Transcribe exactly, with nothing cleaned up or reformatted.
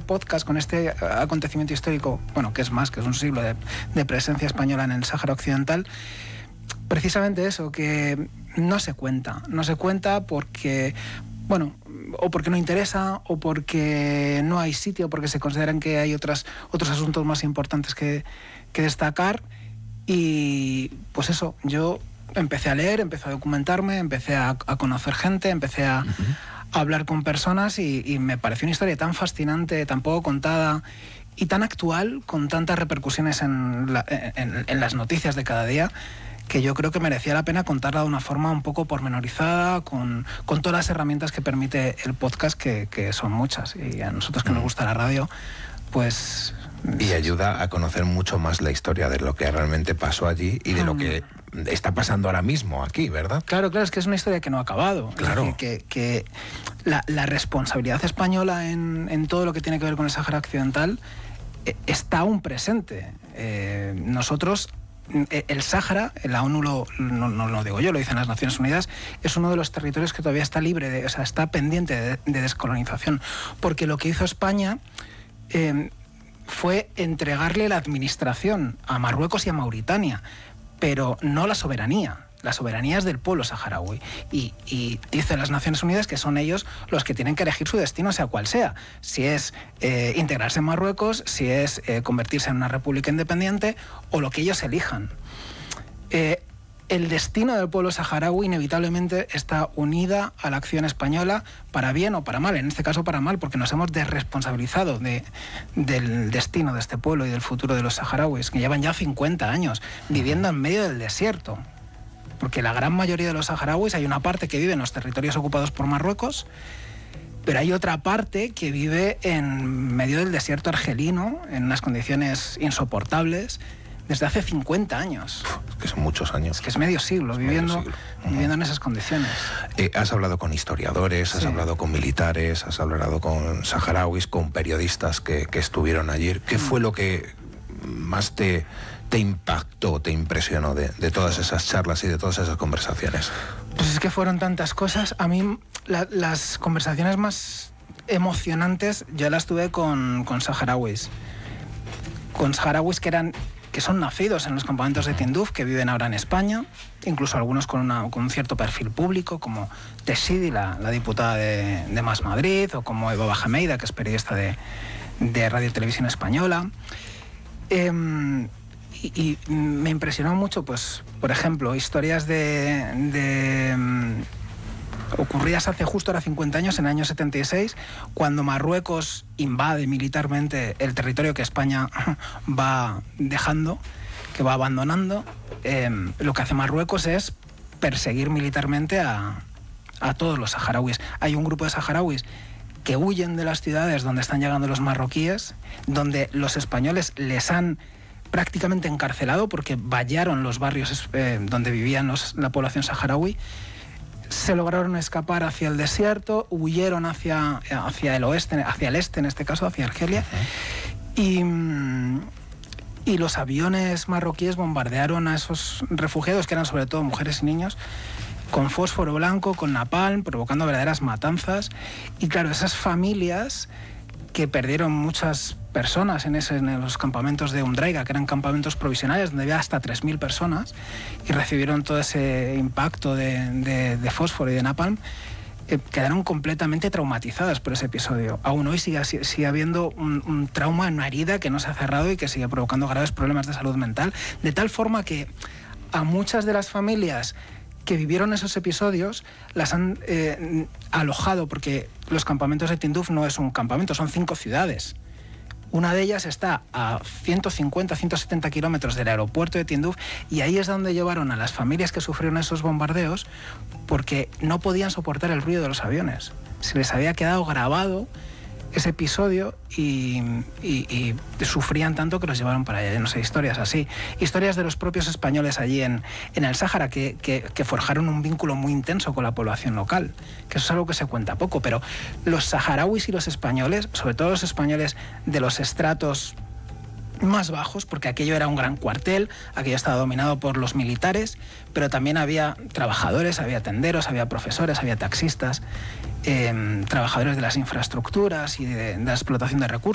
podcast, con este acontecimiento histórico, bueno, que es más, que es un siglo de, de presencia española en el Sáhara Occidental, precisamente eso, que no se cuenta, no se cuenta porque, bueno, o porque no interesa, o porque no hay sitio, porque se consideran que hay otras, otros asuntos más importantes que, que destacar. Y pues eso, yo empecé a leer, empecé a documentarme, empecé a, a conocer gente, empecé a, uh-huh. a hablar con personas y, y me pareció una historia tan fascinante, tan poco contada y tan actual, con tantas repercusiones en, la, en, en las noticias de cada día, que yo creo que merecía la pena contarla de una forma un poco pormenorizada, con, con todas las herramientas que permite el podcast, que, que son muchas. Y a nosotros que nos gusta la radio, pues... Y ayuda a conocer mucho más la historia de lo que realmente pasó allí y de lo que está pasando ahora mismo aquí, ¿verdad? Claro, claro, es que es una historia que no ha acabado. Claro. Es decir, que, que la, la responsabilidad española en, en todo lo que tiene que ver con el Sáhara Occidental eh, está aún presente. Eh, nosotros... El Sáhara, la ONU lo, no, no lo digo yo, lo dicen las Naciones Unidas, es uno de los territorios que todavía está libre, de, o sea, está pendiente de, de descolonización, porque lo que hizo España eh, fue entregarle la administración a Marruecos y a Mauritania, pero no la soberanía. La soberanía es del pueblo saharaui y, y dicen las Naciones Unidas que son ellos los que tienen que elegir su destino, sea cual sea. Si es eh, integrarse en Marruecos, si es eh, convertirse en una república independiente o lo que ellos elijan. Eh, el destino del pueblo saharaui inevitablemente está unida a la acción española, para bien o para mal, en este caso para mal, porque nos hemos desresponsabilizado de, del destino de este pueblo y del futuro de los saharauis, que llevan ya cincuenta años viviendo en medio del desierto. Porque la gran mayoría de los saharauis, hay una parte que vive en los territorios ocupados por Marruecos, pero hay otra parte que vive en medio del desierto argelino, en unas condiciones insoportables, desde hace cincuenta años. Es que son muchos años. Es que es medio siglo, es viviendo, medio siglo. Uh-huh. viviendo en esas condiciones. Eh, has hablado con historiadores, has sí. hablado con militares, has hablado con saharauis, con periodistas que, que estuvieron allí. ¿Qué fue lo que más te... te impactó, te impresionó de, de todas esas charlas y de todas esas conversaciones? Pues es que fueron tantas cosas. A mí la, las conversaciones más emocionantes yo las tuve con, con saharauis. Con saharauis que, eran, que son nacidos en los campamentos de Tinduf, que viven ahora en España, incluso algunos con, una, con un cierto perfil público, como Teshidi, la, la diputada de, de Más Madrid, o como Eva Bajameida, que es periodista de, de Radio Televisión Española. Eh, Y, y me impresionó mucho, pues, por ejemplo, historias de, de um, ocurridas hace justo ahora cincuenta años, en el año setenta y seis, cuando Marruecos invade militarmente el territorio que España va dejando, que va abandonando. Eh, lo que hace Marruecos es perseguir militarmente a, a todos los saharauis. Hay un grupo de saharauis que huyen de las ciudades donde están llegando los marroquíes, donde los españoles les han prácticamente encarcelado porque vallaron los barrios eh, donde vivían los, la población saharaui. Se lograron escapar hacia el desierto, huyeron hacia, hacia el oeste, hacia el este en este caso, hacia Argelia. Uh-huh. y, y los aviones marroquíes bombardearon a esos refugiados, que eran sobre todo mujeres y niños, con fósforo blanco, con napalm, provocando verdaderas matanzas. Y claro, esas familias que perdieron muchas personas en, ese, en los campamentos de Umdraiga, que eran campamentos provisionales donde había hasta tres mil personas, y recibieron todo ese impacto de, de, de fósforo y de napalm, eh, quedaron completamente traumatizadas por ese episodio. Aún hoy sigue, sigue habiendo un, un trauma, una herida que no se ha cerrado y que sigue provocando graves problemas de salud mental, de tal forma que a muchas de las familias que vivieron esos episodios las han eh, alojado, porque los campamentos de Tinduf no es un campamento, son cinco ciudades. Una de ellas está a ciento cincuenta, ciento setenta kilómetros del aeropuerto de Tinduf, y ahí es donde llevaron a las familias que sufrieron esos bombardeos, porque no podían soportar el ruido de los aviones. Se les había quedado grabado ese episodio y, y, y sufrían tanto que los llevaron para allá. No sé, historias así. Historias de los propios españoles allí en, en el Sáhara que, que, que forjaron un vínculo muy intenso con la población local, que eso es algo que se cuenta poco, pero los saharauis y los españoles, sobre todo los españoles de los estratos más bajos, porque aquello era un gran cuartel, aquello estaba dominado por los militares, pero también había trabajadores, había tenderos, había profesores, había taxistas, eh, trabajadores de las infraestructuras y de, de la explotación de recursos.